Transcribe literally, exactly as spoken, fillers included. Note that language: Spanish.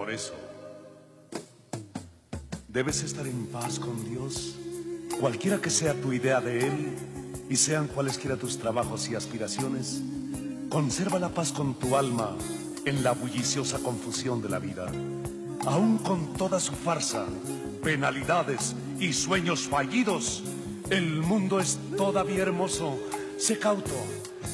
Por eso, debes estar en paz con Dios, cualquiera que sea tu idea de Él, y sean cualesquiera tus trabajos y aspiraciones. Conserva la paz con tu alma en la bulliciosa confusión de la vida. Aún con toda su farsa, penalidades y sueños fallidos, el mundo es todavía hermoso. Sé cauto.